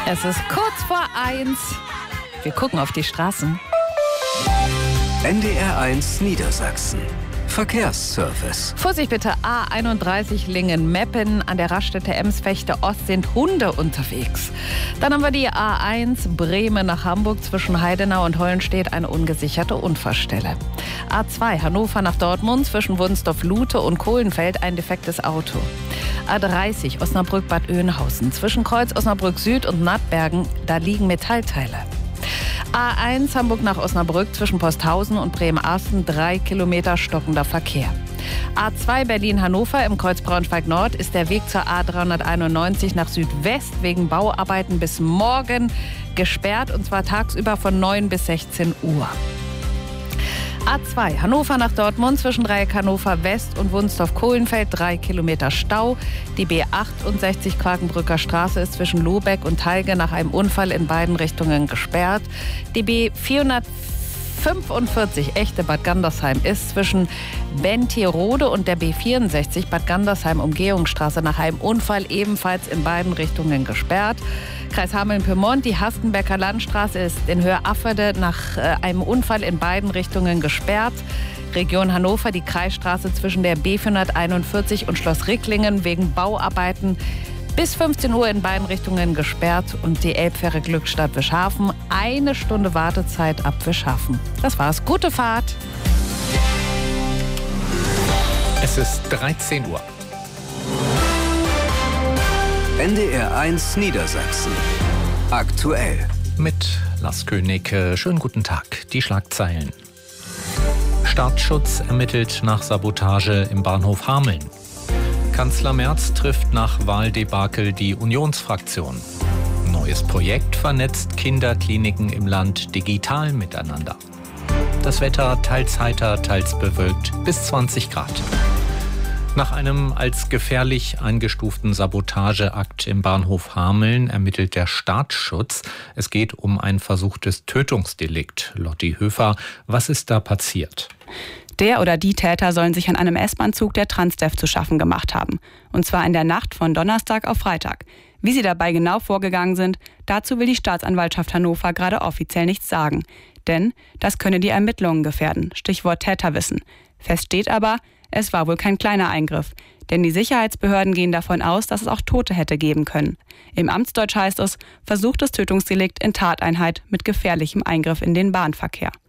Es ist kurz vor 1. Wir gucken auf die Straßen. NDR1 Niedersachsen. Verkehrsservice. Vorsicht bitte, A31 Lingen-Meppen. An der Raststätte Emsfechte Ost sind Hunde unterwegs. Dann haben wir die A1 Bremen nach Hamburg. Zwischen Heidenau und Hollenstedt eine ungesicherte Unfallstelle. A2 Hannover nach Dortmund. Zwischen Wunstorf-Lute und Kohlenfeld ein defektes Auto. A30 Osnabrück-Bad Oeynhausen. Zwischen Kreuz Osnabrück Süd und Nattbergen, da liegen Metallteile. A1 Hamburg nach Osnabrück zwischen Posthausen und Bremen-Arsten 3 Kilometer stockender Verkehr. A2 Berlin-Hannover im Kreuz Braunschweig-Nord ist der Weg zur A391 nach Südwest wegen Bauarbeiten bis morgen gesperrt, und zwar tagsüber von 9 bis 16 Uhr. A2 Hannover nach Dortmund zwischen Dreieck Hannover West und Wunstorf-Kohlenfeld 3 Kilometer Stau. Die B68 Quakenbrücker Straße ist zwischen Lobeck und Talge nach einem Unfall in beiden Richtungen gesperrt. Die B445 Echte Bad Gandersheim ist zwischen Bentirode und der B64 Bad Gandersheim Umgehungsstraße nach einem Unfall ebenfalls in beiden Richtungen gesperrt. Kreis Hameln-Pyrmont, die Hastenbecker Landstraße ist in Höhe Afferde nach einem Unfall in beiden Richtungen gesperrt. Region Hannover, die Kreisstraße zwischen der B441 und Schloss Ricklingen wegen Bauarbeiten bis 15 Uhr in beiden Richtungen gesperrt, und die Elbfähre Glückstadt Wischhafen 1 Stunde Wartezeit ab Wischhafen. Das war's. Gute Fahrt. Es ist 13 Uhr. NDR1 Niedersachsen. Aktuell. Mit Lars König. Schönen guten Tag. Die Schlagzeilen. Staatsschutz ermittelt nach Sabotage im Bahnhof Hameln. Kanzler Merz trifft nach Wahldebakel die Unionsfraktion. Neues Projekt vernetzt Kinderkliniken im Land digital miteinander. Das Wetter teils heiter, teils bewölkt bis 20 Grad. Nach einem als gefährlich eingestuften Sabotageakt im Bahnhof Hameln ermittelt der Staatsschutz. Es geht um ein versuchtes Tötungsdelikt. Lotti Höfer, was ist da passiert? Der oder die Täter sollen sich an einem S-Bahn-Zug der Transdev zu schaffen gemacht haben. Und zwar in der Nacht von Donnerstag auf Freitag. Wie sie dabei genau vorgegangen sind, dazu will die Staatsanwaltschaft Hannover gerade offiziell nichts sagen. Denn das könne die Ermittlungen gefährden. Stichwort Täterwissen. Fest steht aber, es war wohl kein kleiner Eingriff. Denn die Sicherheitsbehörden gehen davon aus, dass es auch Tote hätte geben können. Im Amtsdeutsch heißt es, versuchtes Tötungsdelikt in Tateinheit mit gefährlichem Eingriff in den Bahnverkehr.